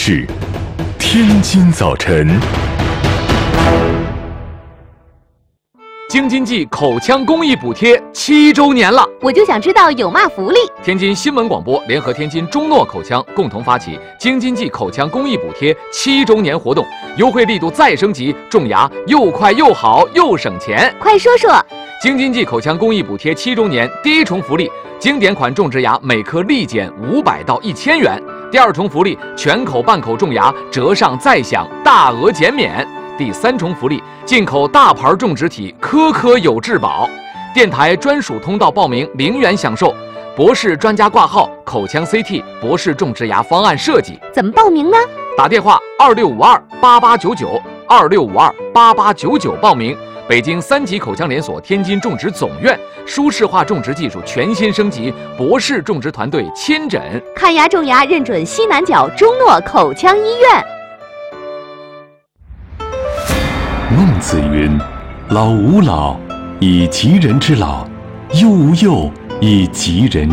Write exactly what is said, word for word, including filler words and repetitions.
事，天津早晨。 京津冀口腔公益补贴七周年了， 我就想知道有嘛福利。 天津新闻广播联合天津中诺口腔共同发起京津冀口腔公益补贴七周年活动，优惠力度再升级，种牙又快又好又省钱。 快说说， 京津冀口腔公益补贴七周年第一重福利，经典款种植牙每颗立减五百到一千元；第二重福利，全口半口种牙折上再享，大额减免。第三重福利，进口大牌种植体，颗颗有质保。电台专属通道报名零元享受，博士专家挂号，口腔 C T 博士种植牙方案设计。 怎么报名呢？ 打电话二六五二八八九九二六五二八八九九报名。北京三级口腔连锁天津种植总院舒适化种植技术全新升级，博士种植团队亲诊看牙种牙认准西南角中诺口腔医院。 孟子云：“老吾老，以及人之老；幼吾幼，以及人。”